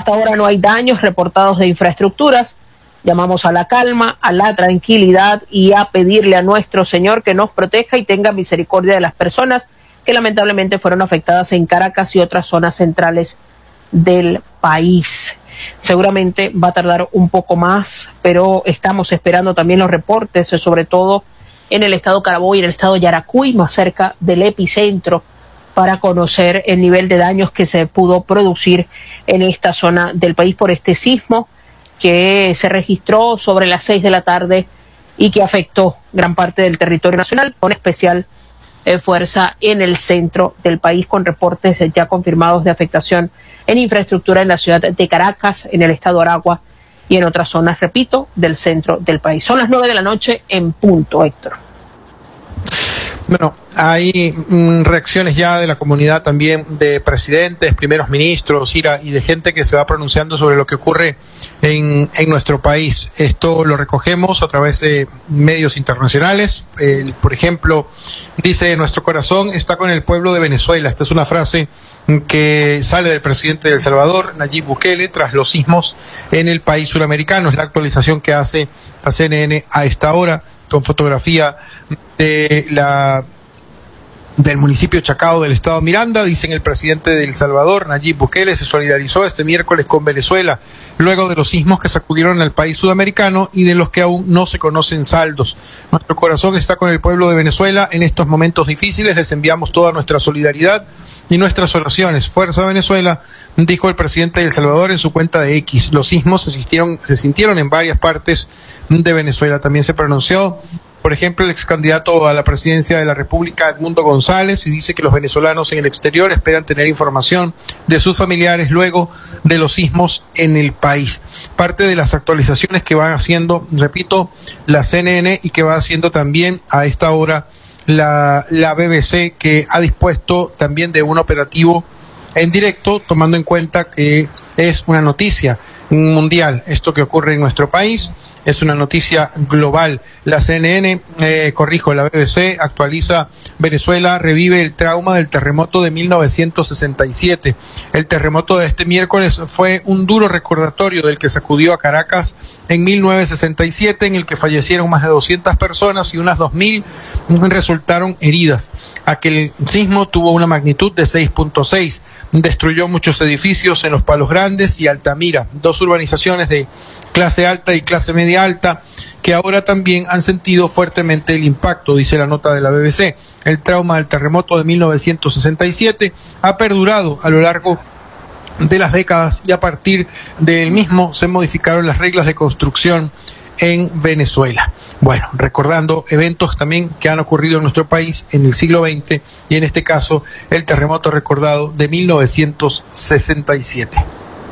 Hasta ahora no hay daños reportados de infraestructuras. Llamamos a la calma, a la tranquilidad y a pedirle a nuestro Señor que nos proteja y tenga misericordia de las personas que lamentablemente fueron afectadas en Caracas y otras zonas centrales del país. Seguramente va a tardar un poco más, pero estamos esperando también los reportes, sobre todo en el estado Carabobo y en el estado Yaracuy, más cerca del epicentro, para conocer el nivel de daños que se pudo producir en esta zona del país por este sismo que se registró sobre las 6 de la tarde y que afectó gran parte del territorio nacional, con especial fuerza en el centro del país, con reportes ya confirmados de afectación en infraestructura en la ciudad de Caracas, en el estado Aragua y en otras zonas, repito, del centro del país. Son las 9 de la noche en punto, Héctor. Bueno, hay reacciones ya de la comunidad también, de presidentes, primeros ministros, Ira, y de gente que se va pronunciando sobre lo que ocurre en nuestro país. Esto lo recogemos a través de medios internacionales. Por ejemplo, dice: nuestro corazón está con el pueblo de Venezuela. Esta es una frase que sale del presidente de El Salvador, Nayib Bukele, tras los sismos en el país suramericano. Es la actualización que hace la CNN a esta hora, con fotografía del municipio Chacao del estado Miranda. Dicen: el presidente de El Salvador, Nayib Bukele, se solidarizó este miércoles con Venezuela luego de los sismos que sacudieron al país sudamericano y de los que aún no se conocen saldos. Nuestro corazón está con el pueblo de Venezuela en estos momentos difíciles. Les enviamos toda nuestra solidaridad y nuestras oraciones. Fuerza Venezuela, dijo el presidente de El Salvador en su cuenta de X. Los sismos se sintieron en varias partes de Venezuela. También se pronunció, por ejemplo, el ex candidato a la presidencia de la República, Edmundo González, y dice que los venezolanos en el exterior esperan tener información de sus familiares luego de los sismos en el país. Parte de las actualizaciones que van haciendo, repito, la CNN, y que va haciendo también a esta hora la BBC, que ha dispuesto también de un operativo en directo, tomando en cuenta que es una noticia mundial esto que ocurre en nuestro país. Es una noticia global. La CNN, la BBC actualiza: Venezuela revive el trauma del terremoto de 1967. El terremoto de este miércoles fue un duro recordatorio del que sacudió a Caracas en 1967, en el que fallecieron más de 200 personas y unas 2.000 resultaron heridas. Aquel sismo tuvo una magnitud de 6.6. Destruyó muchos edificios en Los Palos Grandes y Altamira, dos urbanizaciones de clase alta y clase media alta, que ahora también han sentido fuertemente el impacto, dice la nota de la BBC. El trauma del terremoto de 1967 ha perdurado a lo largo de las décadas y a partir del mismo se modificaron las reglas de construcción en Venezuela. Bueno, recordando eventos también que han ocurrido en nuestro país en el siglo XX y en este caso el terremoto recordado de 1967.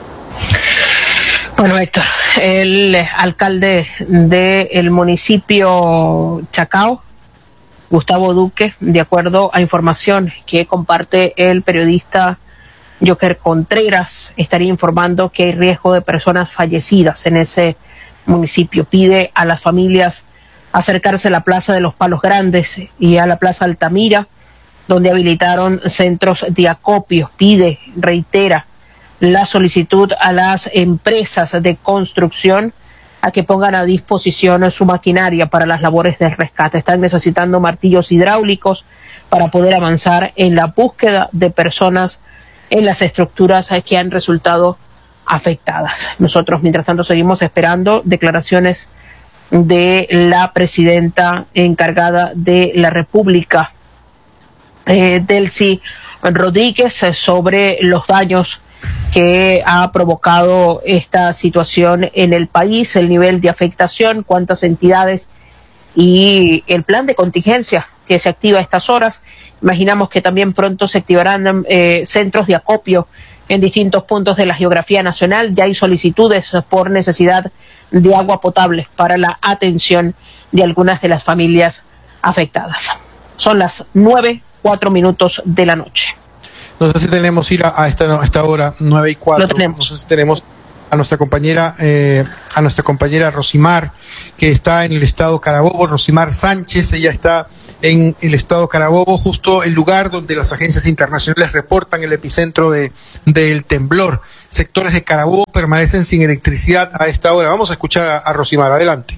Bueno, Héctor, el alcalde del municipio Chacao, Gustavo Duque, de acuerdo a información que comparte el periodista Joker Contreras, estaría informando que hay riesgo de personas fallecidas en ese municipio. Pide a las familias acercarse a la Plaza de los Palos Grandes y a la Plaza Altamira, donde habilitaron centros de acopio. Reitera la solicitud a las empresas de construcción a que pongan a disposición su maquinaria para las labores de rescate. Están necesitando martillos hidráulicos para poder avanzar en la búsqueda de personas en las estructuras que han resultado afectadas. Nosotros, mientras tanto, seguimos esperando declaraciones de la presidenta encargada de la República, Delcy Rodríguez, sobre los daños que ha provocado esta situación en el país, el nivel de afectación, cuántas entidades y el plan de contingencia que se activa a estas horas. Imaginamos que también pronto se activarán centros de acopio en distintos puntos de la geografía nacional. Ya hay solicitudes por necesidad de agua potable para la atención de algunas de las familias afectadas. Son las 9:04 de la noche. No sé si tenemos ir a esta hora, 9:04. Lo tenemos. No sé si tenemos a nuestra compañera Rosimar, que está en el estado Carabobo. Rosimar Sánchez, ella está en el estado Carabobo, justo el lugar donde las agencias internacionales reportan el epicentro del temblor. Sectores de Carabobo permanecen sin electricidad a esta hora. Vamos a escuchar a Rosimar, adelante.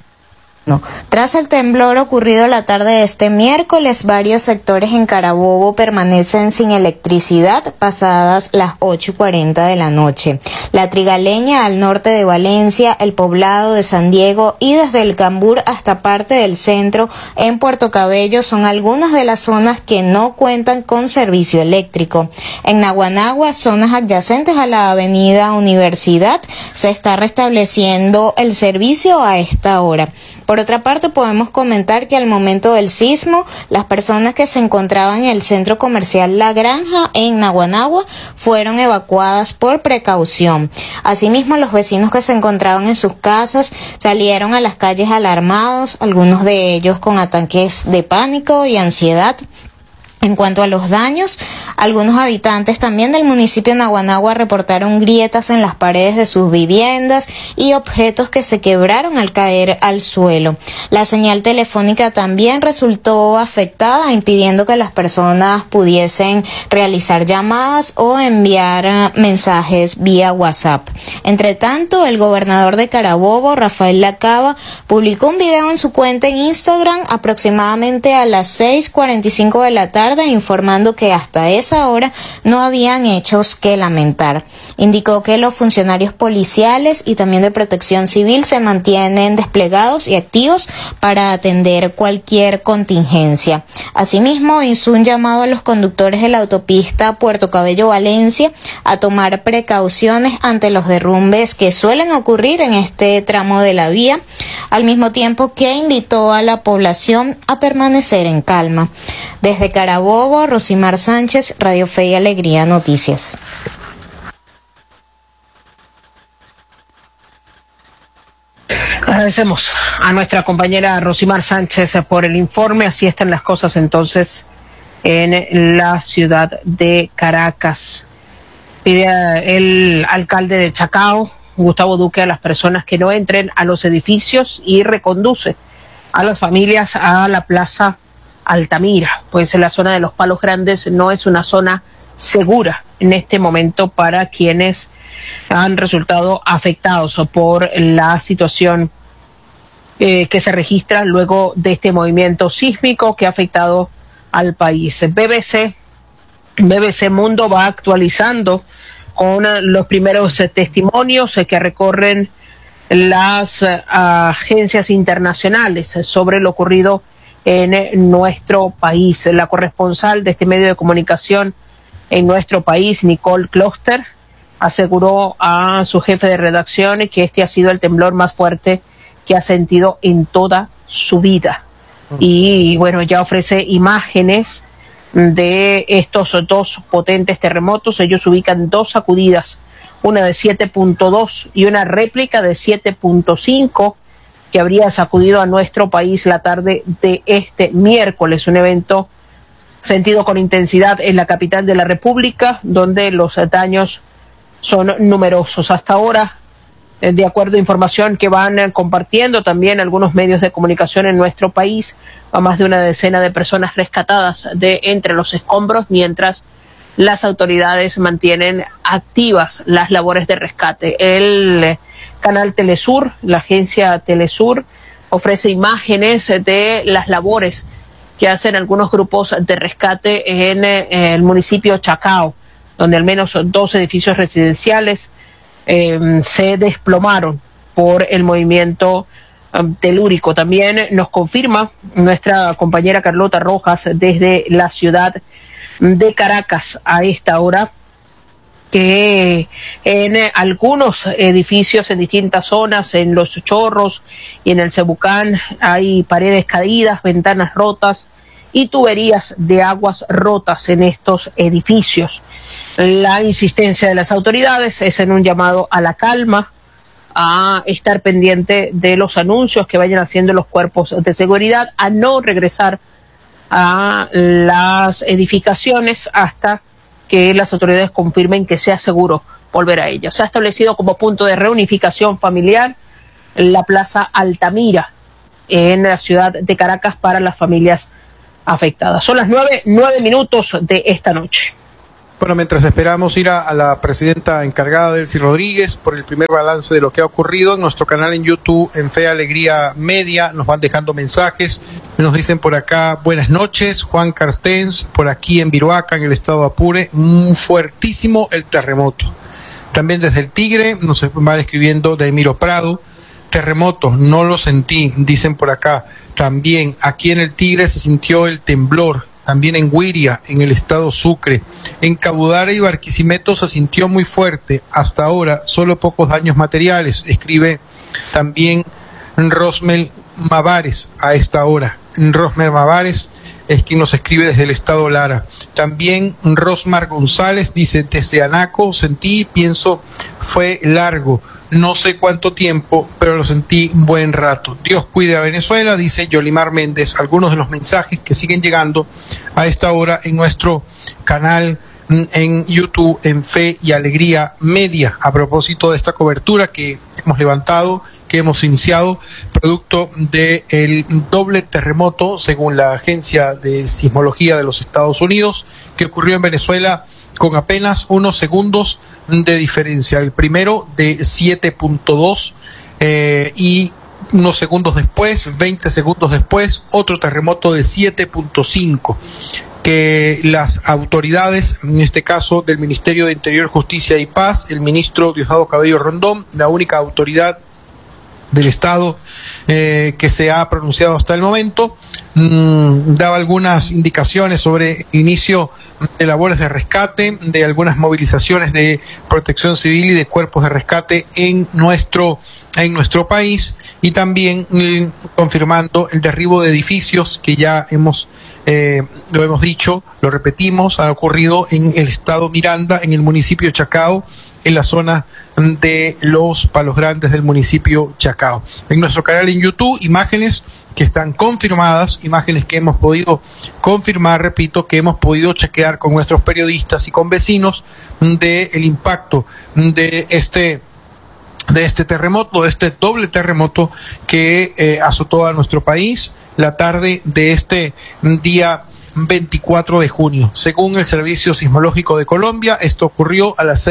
Tras el temblor ocurrido la tarde de este miércoles, varios sectores en Carabobo permanecen sin electricidad pasadas las 8:40 de la noche. La Trigaleña, al norte de Valencia, el Poblado de San Diego y desde el Cambur hasta parte del centro en Puerto Cabello son algunas de las zonas que no cuentan con servicio eléctrico. En Naguanagua, zonas adyacentes a la avenida Universidad, se está restableciendo el servicio a esta hora. Por otra parte, podemos comentar que al momento del sismo, las personas que se encontraban en el centro comercial La Granja en Naguanagua fueron evacuadas por precaución. Asimismo, los vecinos que se encontraban en sus casas salieron a las calles alarmados, algunos de ellos con ataques de pánico y ansiedad. En cuanto a los daños, algunos habitantes también del municipio de Naguanagua reportaron grietas en las paredes de sus viviendas y objetos que se quebraron al caer al suelo. La señal telefónica también resultó afectada, impidiendo que las personas pudiesen realizar llamadas o enviar mensajes vía WhatsApp. Entre tanto, el gobernador de Carabobo, Rafael Lacaba, publicó un video en su cuenta en Instagram aproximadamente a las 6:45 de la tarde, informando que hasta esa hora no habían hechos que lamentar. Indicó que los funcionarios policiales y también de protección civil se mantienen desplegados y activos para atender cualquier contingencia. Asimismo, hizo un llamado a los conductores de la autopista Puerto Cabello-Valencia a tomar precauciones ante los derrumbes que suelen ocurrir en este tramo de la vía, al mismo tiempo que invitó a la población a permanecer en calma. Desde Carabobo, Rosimar Sánchez, Radio Fe y Alegría Noticias. Agradecemos a nuestra compañera Rosimar Sánchez por el informe. Así están las cosas entonces en la ciudad de Caracas. Pide el alcalde de Chacao, Gustavo Duque, a las personas que no entren a los edificios y reconduce a las familias a la Plaza Altamira, pues en la zona de los Palos Grandes no es una zona segura en este momento para quienes han resultado afectados por la situación que se registra luego de este movimiento sísmico que ha afectado al país. BBC Mundo va actualizando con los primeros testimonios que recorren las agencias internacionales sobre lo ocurrido en nuestro país. La corresponsal de este medio de comunicación en nuestro país, Nicole Kloster, aseguró a su jefe de redacción que este ha sido el temblor más fuerte que ha sentido en toda su vida. Y bueno, ya ofrece imágenes de estos dos potentes terremotos. Ellos ubican dos sacudidas, una de 7.2 y una réplica de 7.5, que habría sacudido a nuestro país la tarde de este miércoles, un evento sentido con intensidad en la capital de la República, donde los daños son numerosos. Hasta ahora, de acuerdo a información que van compartiendo también algunos medios de comunicación en nuestro país, a más de una decena de personas rescatadas de entre los escombros, mientras las autoridades mantienen activas las labores de rescate. El canal Telesur, la agencia Telesur, ofrece imágenes de las labores que hacen algunos grupos de rescate en el municipio Chacao, donde al menos 2 edificios residenciales se desplomaron por el movimiento telúrico. También nos confirma nuestra compañera Carlota Rojas desde la ciudad de Caracas a esta hora que en algunos edificios en distintas zonas, en Los Chorros y en el Cebucán, hay paredes caídas, ventanas rotas y tuberías de aguas rotas en estos edificios. La insistencia de las autoridades es en un llamado a la calma, a estar pendiente de los anuncios que vayan haciendo los cuerpos de seguridad, a no regresar a las edificaciones hasta que las autoridades confirmen que sea seguro volver a ella. Se ha establecido como punto de reunificación familiar la Plaza Altamira en la ciudad de Caracas para las familias afectadas. Son las 9:09 de esta noche. Bueno, mientras esperamos ir a la presidenta encargada, Delcy Rodríguez, por el primer balance de lo que ha ocurrido, en nuestro canal en YouTube, en Fe Alegría Media, nos van dejando mensajes. Nos dicen por acá, buenas noches, Juan Carstens, por aquí en Viruaca, en el estado de Apure, fuertísimo el terremoto. También desde el Tigre, nos van escribiendo de Emiro Prado, terremoto, no lo sentí, dicen por acá. También aquí en el Tigre se sintió el temblor. También en Huiria, en el estado Sucre. En Cabudare y Barquisimeto se sintió muy fuerte. Hasta ahora, solo pocos daños materiales. Escribe también Rosmel Mavares a esta hora. Rosmel Mavares es quien nos escribe desde el estado Lara. También Rosmar González dice, desde Anaco sentí, pienso, fue largo. No sé cuánto tiempo, pero lo sentí un buen rato. Dios cuide a Venezuela, dice Yolimar Méndez. Algunos de los mensajes que siguen llegando a esta hora en nuestro canal en YouTube, en Fe y Alegría Media, a propósito de esta cobertura que hemos levantado, que hemos iniciado, producto del doble terremoto, según la Agencia de Sismología de los Estados Unidos, que ocurrió en Venezuela con apenas unos segundos de diferencia. El primero de 7.2 y unos segundos después, 20 segundos después, otro terremoto de 7.5, que las autoridades, en este caso del Ministerio de Interior, Justicia y Paz, el ministro Diosdado Cabello Rondón, la única autoridad del Estado que se ha pronunciado hasta el momento, daba algunas indicaciones sobre inicio de labores de rescate, de algunas movilizaciones de protección civil y de cuerpos de rescate en nuestro país, y también confirmando el derribo de edificios que ya lo hemos dicho, lo repetimos, ha ocurrido en el estado Miranda, en el municipio de Chacao, en la zona de los Palos Grandes del municipio Chacao. En nuestro canal en YouTube, imágenes que están confirmadas, imágenes que hemos podido confirmar, repito, que hemos podido chequear con nuestros periodistas y con vecinos del impacto de este terremoto, este doble terremoto que azotó a nuestro país la tarde de este día 24 de junio. Según el Servicio Sismológico de Colombia, esto ocurrió a las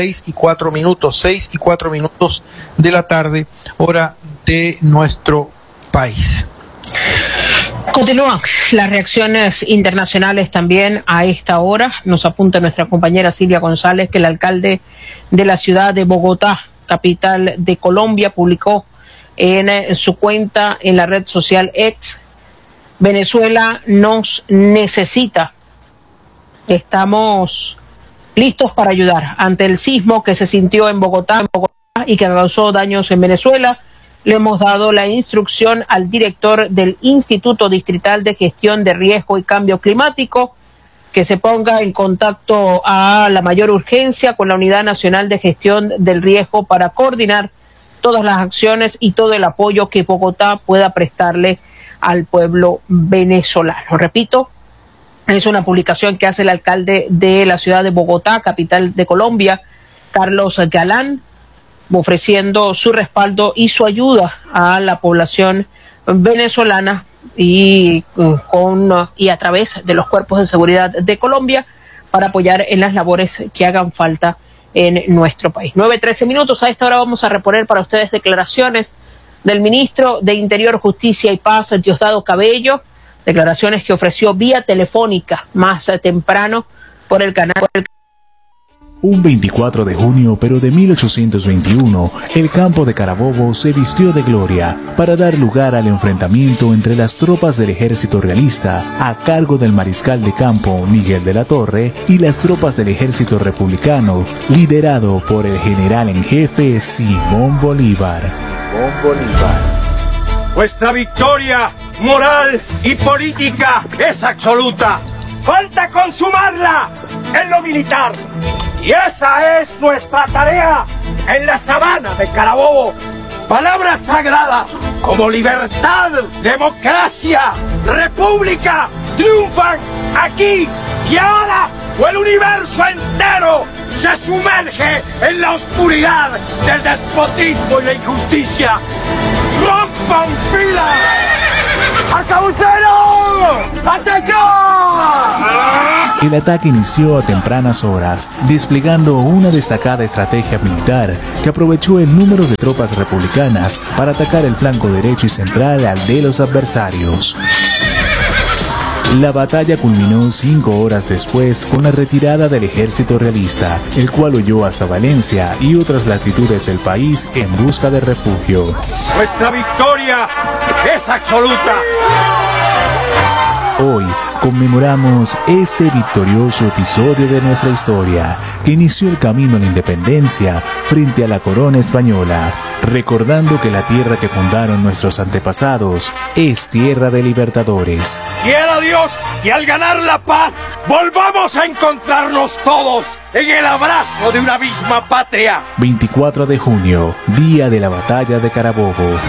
6:04 de la tarde, hora de nuestro país. Continúan las reacciones internacionales también a esta hora. Nos apunta nuestra compañera Silvia González que el alcalde de la ciudad de Bogotá, capital de Colombia, publicó en su cuenta en la red social X: Venezuela nos necesita. Estamos listos para ayudar. Ante el sismo que se sintió en Bogotá y que causó daños en Venezuela, le hemos dado la instrucción al director del Instituto Distrital de Gestión de Riesgo y Cambio Climático que se ponga en contacto a la mayor urgencia con la Unidad Nacional de Gestión del Riesgo para coordinar todas las acciones y todo el apoyo que Bogotá pueda prestarle al pueblo venezolano. Repito, es una publicación que hace el alcalde de la ciudad de Bogotá, capital de Colombia, Carlos Galán, ofreciendo su respaldo y su ayuda a la población venezolana y a través de los cuerpos de seguridad de Colombia para apoyar en las labores que hagan falta en nuestro país. 9:13. A esta hora vamos a reponer para ustedes declaraciones del ministro de Interior, Justicia y Paz, Diosdado Cabello, declaraciones que ofreció vía telefónica más temprano por el canal. Un 24 de junio, pero de 1821, el campo de Carabobo se vistió de gloria para dar lugar al enfrentamiento entre las tropas del ejército realista a cargo del mariscal de campo Miguel de la Torre y las tropas del ejército republicano liderado por el general en jefe Simón Bolívar. Vuestra victoria moral y política es absoluta. Falta consumarla en lo militar. Y esa es nuestra tarea en la sabana de Carabobo. Palabras sagradas como libertad, democracia, república triunfan aquí y ahora, o el universo entero se sumerge en la oscuridad del despotismo y la injusticia. ¡Rompan filas! ¡Arcabuceros! ¡Atacar! El ataque inició a tempranas horas, desplegando una destacada estrategia militar que aprovechó el número de tropas republicanas para atacar el flanco derecho y central al de los adversarios. La batalla culminó 5 horas después con la retirada del ejército realista, el cual huyó hasta Valencia y otras latitudes del país en busca de refugio. Nuestra victoria es absoluta. Hoy conmemoramos este victorioso episodio de nuestra historia que inició el camino a la independencia frente a la corona española, recordando que la tierra que fundaron nuestros antepasados es tierra de libertadores. Quiera Dios que al ganar la paz volvamos a encontrarnos todos en el abrazo de una misma patria. 24 de junio, día de la batalla de Carabobo.